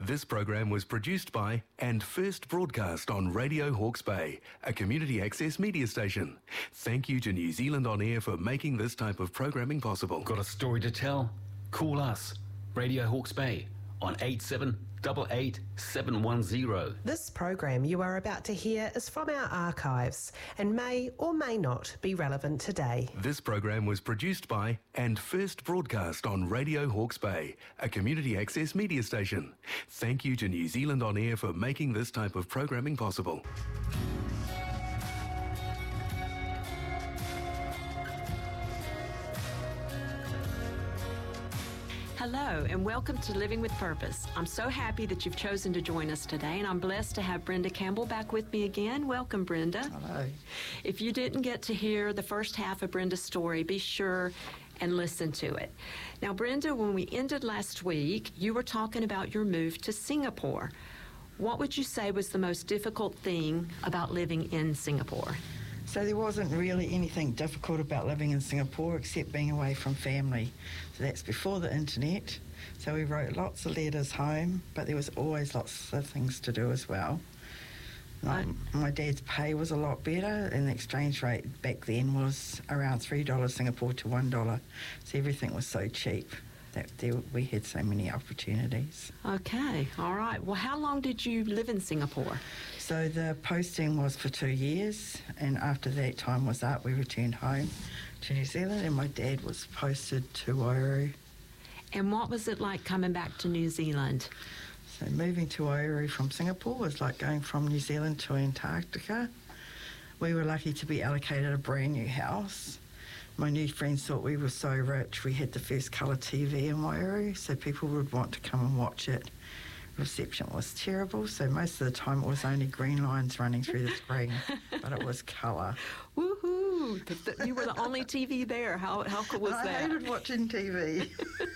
This program was produced by and first broadcast on Radio Hawke's Bay, a community access media station. Thank you to New Zealand On Air for making this type of programming possible. Got a story to tell? Call us, Radio Hawke's Bay, on 8788 710. This program you are about to hear is from our archives and may or may not be relevant today. This program was produced by and first broadcast on Radio Hawke's Bay, a community access media station. Thank you to New Zealand On Air for making this type of programming possible. Hello and welcome to Living with Purpose. I'm so happy that you've chosen to join us today, and I'm blessed to have Brenda Campbell back with me again. Welcome, Brenda. Hello. If you didn't get to hear the first half of Brenda's story, be sure and listen to it. Now, Brenda, when we ended last week, you were talking about your move to Singapore. What would you say was the most difficult thing about living in Singapore? So there wasn't really anything difficult about living in Singapore except being away from family. So that's before the internet. So we wrote lots of letters home, but there was always lots of things to do as well. My dad's pay was a lot better, and the exchange rate back then was around $3 Singapore to $1. So everything was so cheap that we had so many opportunities. Okay, all right. Well, how long did you live in Singapore? So the posting was for 2 years, and after that time was up, we returned home to New Zealand, and my dad was posted to Waiouru. And what was it like coming back to New Zealand? So moving to Waiouru from Singapore was like going from New Zealand to Antarctica. We were lucky to be allocated a brand new house. My new friends thought we were so rich. We had the first colour TV in Waiouru, so people would want to come and watch it. Reception was terrible, so most of the time it was only green lines running through the screen, but it was colour. Woohoo! You were the only TV there. How cool was that? I hated watching TV.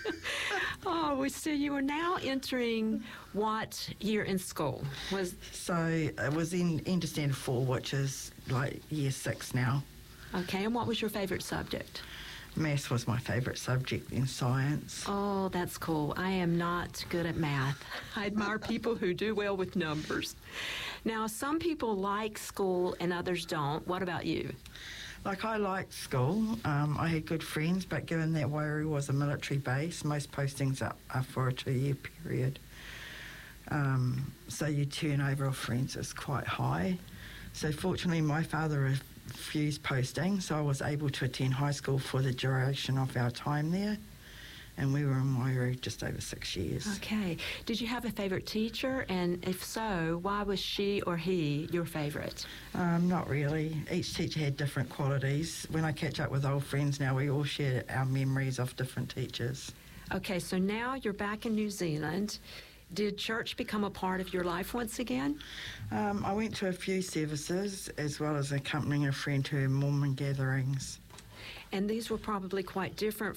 Oh, so you are now entering what year in school? So it was in Standard 4, which is like year 6 now. Okay, and what was your favourite subject? Maths was my favourite subject in science. Oh, that's cool. I am not good at math. I admire people who do well with numbers. Now, some people like school and others don't. What about you? Like, I liked school. I had good friends, but given that Waiouru was a military base, most postings are for a 2-year period. So your turnover of friends is quite high. So fortunately, my father refused posting, so I was able to attend high school for the duration of our time there, and we were in Waiouru just over 6 years. Okay. Did you have a favourite teacher, and if so, why was she or he your favourite? Not really. Each teacher had different qualities. When I catch up with old friends now, we all share our memories of different teachers. Okay, so now you're back in New Zealand. Did church become a part of your life once again? I went to a few services as well as accompanying a friend to Mormon gatherings. And these were probably quite different